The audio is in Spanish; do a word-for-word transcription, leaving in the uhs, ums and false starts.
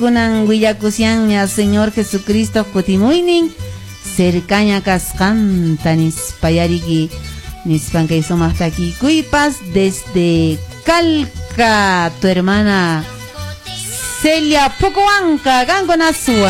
Kunan willakusianmi Señor Jesucristo kutimuynin cercaña kasqanta nispayariki nispankay sumaq takikuypas desde Calca, tu hermana Celia Pocoanca, Gangonazua.